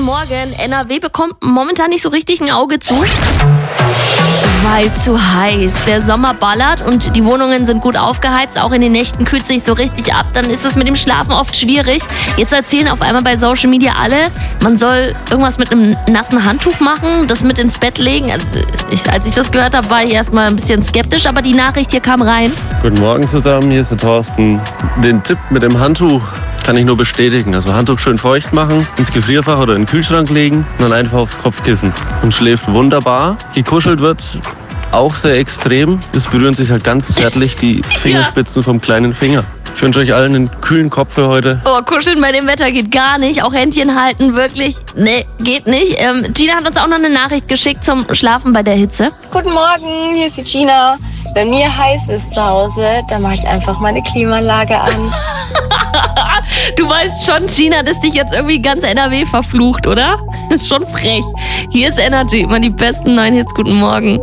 Morgen. NRW bekommt momentan nicht so richtig ein Auge zu. Weil zu heiß. Der Sommer ballert und die Wohnungen sind gut aufgeheizt. Auch in den Nächten kühlt es sich so richtig ab. Dann ist es mit dem Schlafen oft schwierig. Jetzt erzählen auf einmal bei Social Media alle, man soll irgendwas mit einem nassen Handtuch machen, das mit ins Bett legen. Also als ich das gehört habe, war ich erstmal ein bisschen skeptisch, aber die Nachricht hier kam rein. Guten Morgen zusammen, hier ist der Thorsten. Den Tipp mit dem Handtuch kann ich nur bestätigen. Also Handtuch schön feucht machen, ins Gefrierfach oder in den Kühlschrank legen und dann einfach aufs Kopfkissen. Und schläft wunderbar. Gekuschelt wird auch sehr extrem. Es berühren sich halt ganz zärtlich die Fingerspitzen vom kleinen Finger. Ich wünsche euch allen einen kühlen Kopf für heute. Oh, kuscheln bei dem Wetter geht gar nicht. Auch Händchen halten wirklich, nee, geht nicht. Gina hat uns auch noch eine Nachricht geschickt zum Schlafen bei der Hitze. Guten Morgen, hier ist die Gina. Wenn mir heiß ist zu Hause, dann mache ich einfach meine Klimaanlage an. Du weißt schon, Gina, dass dich jetzt irgendwie ganz NRW verflucht, oder? Ist schon frech. Hier ist Energy, immer die besten neuen Hits. Guten Morgen.